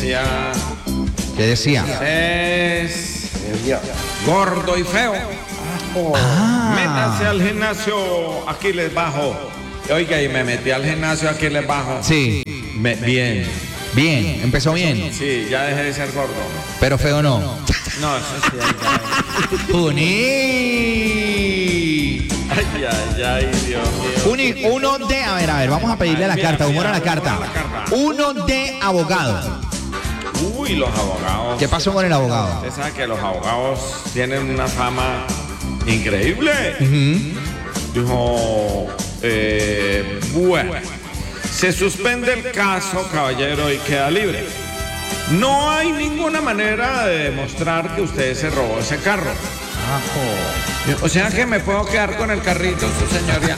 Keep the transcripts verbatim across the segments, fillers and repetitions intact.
decía... ¿Qué decía? Es gordo y feo. Ah. Métase al gimnasio, aquí les bajo. Oiga, y me metí al gimnasio, aquí les bajo. Sí. Me, bien. Bien, empezó bien. Sí, ya dejé de ser gordo. Pero feo no. No, eso sí. Puni. Ay, ay, ay, Dios mío. Puni, uno de, a ver, a ver, vamos a pedirle la Mira, carta, humor a la mira, carta. humor a la carta. Uno de abogado. Uy, los abogados. ¿Qué pasó con el abogado? Usted sabe que los abogados tienen una fama increíble. Uh-huh. Dijo, eh, bueno, se suspende el caso, caballero, y queda libre. No hay ninguna manera de demostrar que usted se robó ese carro. O sea que me puedo quedar con el carrito, su señoría.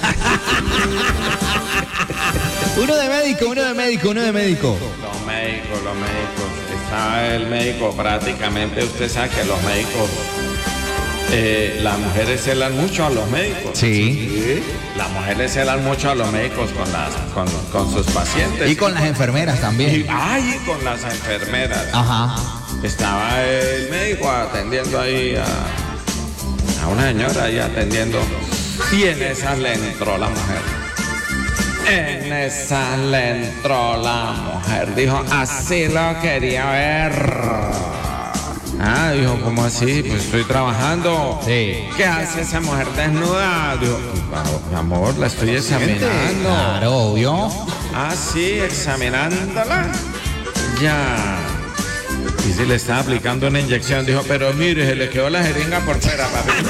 Uno de médico, uno de médico, uno de médico. Los médicos, los médicos. Está el médico prácticamente, usted sabe que los médicos, eh, las mujeres celan mucho a los médicos. Sí. Sí. Las mujeres celan mucho a los médicos con, las, con, con sus pacientes. Y con las enfermeras también. Y, ay, y con las enfermeras. Ajá. Estaba el médico atendiendo ahí a, a una señora ahí atendiendo. Y en esas le entró la mujer. En esa le entró la mujer. Dijo, así lo quería ver. Ah, dijo, ¿cómo así? Pues estoy trabajando. Sí. ¿Qué hace esa mujer desnuda? Dijo, mi amor, la estoy examinando. Claro, obvio. Ah, sí, examinándola. Ya. Y si le estaba aplicando una inyección, dijo, pero mire, se le quedó la jeringa por fuera, papito.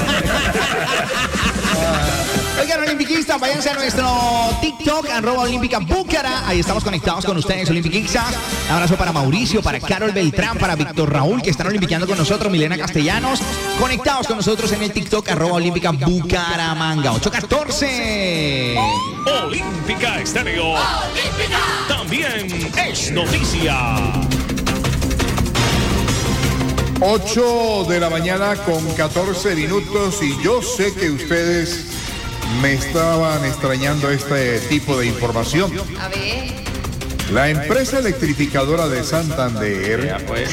Oigan, olimpiquistas, váyanse a nuestro TikTok, arroba Olímpica Búcara. Ahí estamos conectados con ustedes, olimpiquistas. Un abrazo para Mauricio, para Carol Beltrán, para Víctor Raúl, que están olimpiqueando con nosotros, Milena Castellanos. Conectados con nosotros en el TikTok, arroba Olímpica Bucaramanga. ocho catorce. Olímpica Estéreo. Olímpica. También es noticia. ocho de la mañana con catorce minutos y yo sé que ustedes me estaban extrañando este tipo de información. A ver. La empresa electrificadora de Santander Ya pues.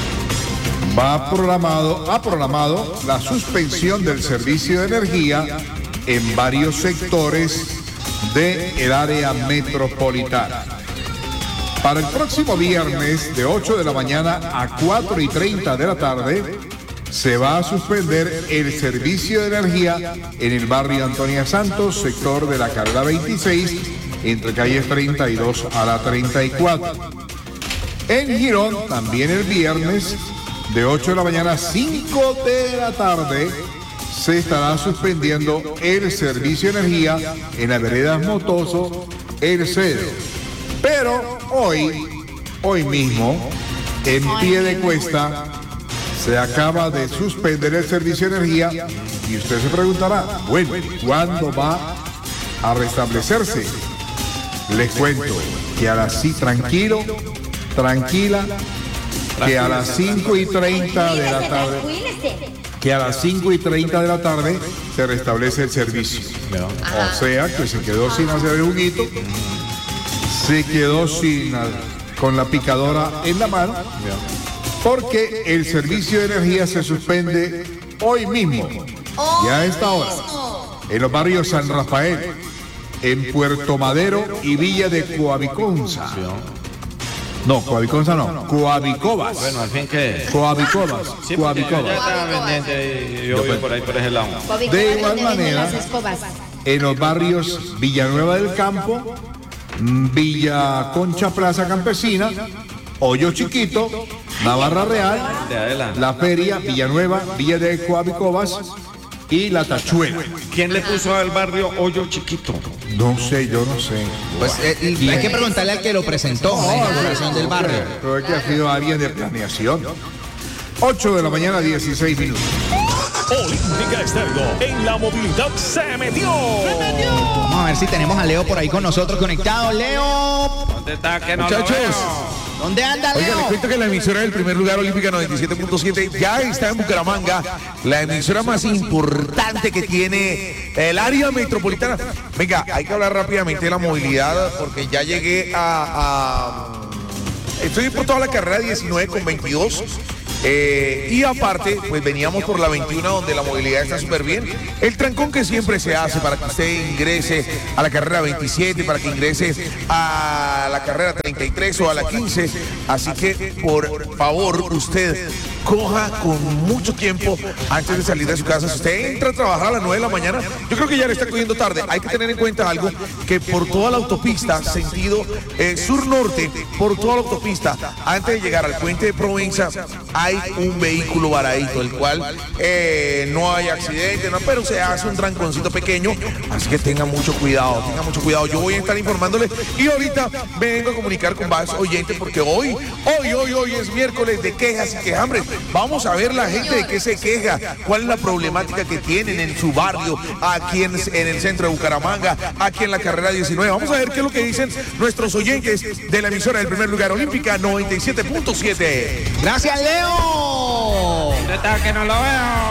va programado, ha programado la suspensión del servicio de energía en varios sectores del área metropolitana. Para el próximo viernes, de ocho de la mañana a cuatro y treinta de la tarde, se va a suspender el servicio de energía en el barrio Antonia Santos, sector de la carrera veintiséis, entre calles treinta y dos a la treinta y cuatro. En Girón, también el viernes, de ocho de la mañana a cinco de la tarde, se estará suspendiendo el servicio de energía en la vereda Motoso, El Cedro. Pero hoy, hoy mismo, en pie de cuesta, se acaba de suspender el servicio de energía y usted se preguntará, bueno, ¿cuándo va a restablecerse? Les cuento que a las sí, tranquilo, tranquila, que a las cinco y treinta de la tarde, que a las cinco y treinta de la tarde se restablece el servicio. O sea que se quedó sin hacer el juguito, se quedó sin, con la picadora en la mano, porque el servicio de energía se suspende hoy mismo, ya a esta hora, en los barrios San Rafael, en Puerto Madero y Villa de Coaviconza. No, Coaviconza no, Coavicobas. Bueno, al fin que... Coavicobas, Sí, Coavicobas. ya estaba pendiente y yo voy por ahí, por ese lado. De igual manera, en los barrios Villanueva del Campo, Villa Concha Plaza Campesina, Hoyo Chiquito, Navarra Real, La Feria, Villanueva, Villa de Coavicobas y La Tachuela. ¿Quién le puso al barrio Hoyo Chiquito? No sé, yo no sé. Pues eh, hay que preguntarle al que lo presentó, la inauguración del barrio. Creo que ha sido alguien de planeación. ocho de la mañana, dieciséis minutos. Olímpica Estéreo en la movilidad se metió. Se metió. Vamos a ver si tenemos a Leo por ahí con nosotros conectado. Leo. ¿Dónde está? Que no lo Muchachos. veo. ¿Dónde anda, Oiga, les Leo? cuento que la emisora del primer lugar, Olímpica noventa y siete punto siete, ya está en Bucaramanga, la emisora más importante que tiene el área metropolitana. Venga, hay que hablar rápidamente de la movilidad porque ya llegué a, a estoy por toda la carrera diecinueve con veintidós. Eh, y aparte, pues veníamos por la veintiuno donde la movilidad está súper bien. El trancón que siempre se hace para que usted ingrese a la carrera veintisiete, para que ingrese a la carrera treinta y tres o a la quince. Así que, por favor, usted coja con mucho tiempo antes de salir de su casa. Si usted entra a trabajar a las nueve de la mañana, yo creo que ya le está cogiendo tarde. Hay que tener en cuenta algo, que por toda la autopista, sentido eh, sur-norte, por toda la autopista, antes de llegar al puente de Provenza, hay un vehículo varadito, el cual eh, no hay accidente, no, pero se hace un tranconcito pequeño, así que tenga mucho cuidado, tenga mucho cuidado. Yo voy a estar informándole y ahorita vengo a comunicar con varios oyentes porque hoy, hoy, hoy, hoy es miércoles de quejas y quejambres. Vamos a ver la gente de qué se queja, cuál es la problemática que tienen en su barrio, aquí en, en el centro de Bucaramanga, aquí en la carrera diecinueve. Vamos a ver qué es lo que dicen nuestros oyentes de la emisora del primer lugar olímpica noventa y siete punto siete. Gracias, Leo. ¿Dónde está que no lo veo?